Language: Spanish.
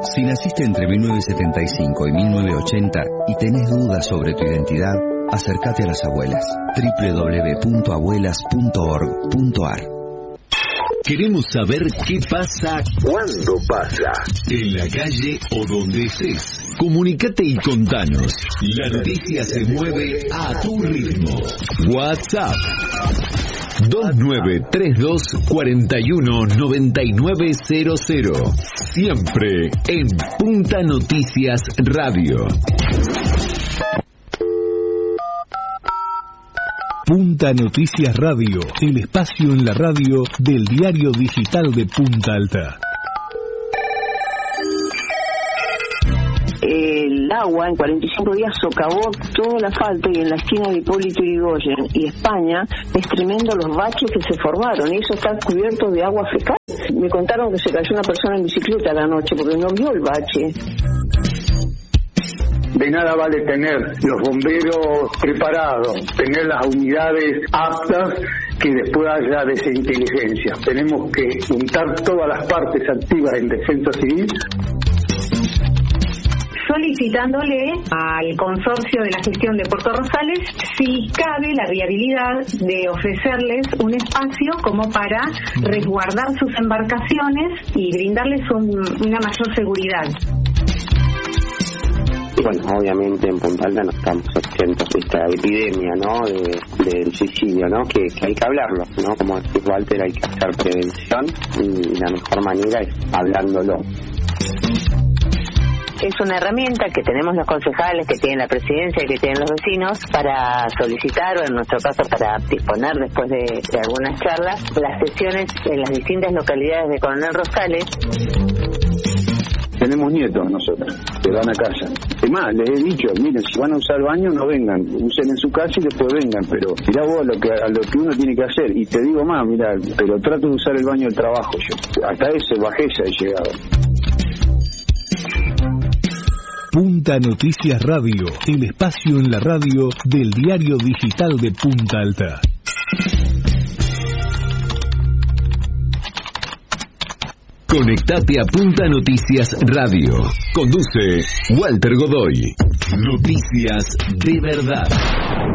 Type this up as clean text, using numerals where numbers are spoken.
Si naciste entre 1975 y 1980 y tenés dudas sobre tu identidad, acércate a las abuelas. www.abuelas.org.ar. Queremos saber qué pasa, cuándo pasa, en la calle o donde estés. Comunicate y contanos. La noticia se mueve a tu ritmo. WhatsApp 2932-419900. Siempre en Punta Noticias Radio. Punta Noticias Radio, el espacio en la radio del diario digital de Punta Alta. El agua en 45 días socavó todo el asfalto y en la esquina de Hipólito Yrigoyen y España es tremendo los baches que se formaron y eso está cubierto de agua fecal. Me contaron que se cayó una persona en bicicleta a la noche porque no vio el bache. De nada vale tener los bomberos preparados, tener las unidades aptas, que después haya desinteligencia. Tenemos que juntar todas las partes activas en defensa civil. Solicitándole al consorcio de la gestión de Puerto Rosales si cabe la viabilidad de ofrecerles un espacio como para resguardar sus embarcaciones y brindarles una mayor seguridad. Bueno, obviamente en Punta Alta no estamos exentos de esta epidemia, ¿no? Del suicidio, ¿no? Que hay que hablarlo, ¿no? Como decía Walter, hay que hacer prevención y la mejor manera es hablándolo. Es una herramienta que tenemos los concejales, que tienen la presidencia y que tienen los vecinos para solicitar, o en nuestro caso para disponer después de algunas charlas, las sesiones en las distintas localidades de Coronel Rosales. Tenemos nietos nosotros, que van a casa. Es más, les he dicho, miren, si van a usar el baño, no vengan, usen en su casa y después vengan, pero mirá vos lo que uno tiene que hacer. Y te digo más, mirá, pero trato de usar el baño del trabajo yo. Hasta ese bajeza he llegado. Punta Noticias Radio, el espacio en la radio del diario digital de Punta Alta. Conectate a Punta Noticias Radio. Conduce Walter Godoy. Noticias de verdad.